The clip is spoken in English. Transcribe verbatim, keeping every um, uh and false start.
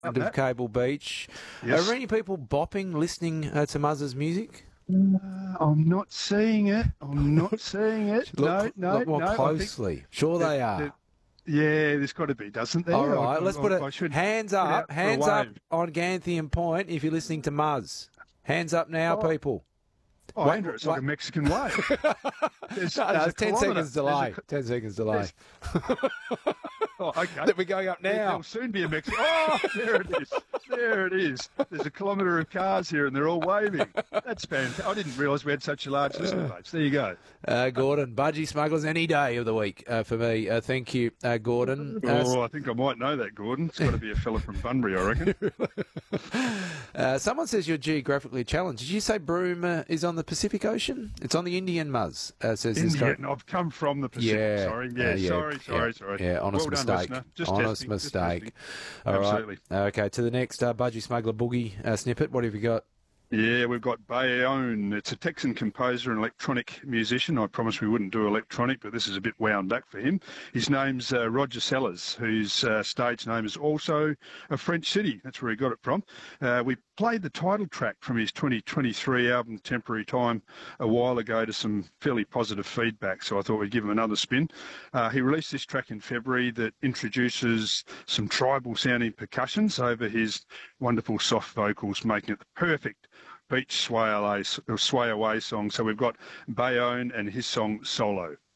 of that. Cable Beach. Yes. Are there any people bopping, listening uh, to Muzz's music? Uh, I'm not seeing it. I'm not seeing it. Look, no, no, look more no. closely. Think sure they that, are. That, yeah, there's got to be, doesn't there? All right, I, let's I, put I, it. Hands up, hands up on Ganthian Point if you're listening to Muzz. Hands up now, oh. people. Oh, Wait, Andrew, it's wait. like a Mexican wave. There's, no, no, there's it's ten seconds delay. A, ten seconds delay. oh, okay. That we're going up now. There'll soon be a Mexican. Oh, there it is. There it is. There's a kilometre of cars here, and they're all waving. That's fantastic. I didn't realise we had such a large listener base. There you go. Uh, Gordon, Budgie Smugglers any day of the week uh, for me. Uh, thank you, uh, Gordon. Oh, uh, I think I might know that, Gordon. It's got to be a fella from Bunbury, I reckon. uh, someone says you're geographically challenged. Did you say Broome uh, is on the Pacific Ocean? It's on the Indian, Muzz, uh, says Indian. this guy. I've come from the Pacific. Yeah, Sorry. Yeah, uh, yeah, sorry, sorry, yeah, sorry. Yeah, honest well mistake. Done, Just honest testing, mistake. Just All Absolutely. right. Okay, to the next uh, Budgie Smuggler Boogie uh, snippet. What have you got? Yeah, we've got Bayonne. It's a Texan composer and electronic musician. I promised we wouldn't do electronic, but this is a bit wound back for him. His name's uh, Roger Sellers, whose uh, stage name is also a French city. That's where he got it from. Uh, we played the title track from his twenty twenty-three album, Temporary Time, a while ago to some fairly positive feedback, so I thought we'd give him another spin. Uh, he released this track in February that introduces some tribal-sounding percussions over his wonderful soft vocals, making it the perfect beach sway away, sway away song. So we've got Bayonne and his song Solo.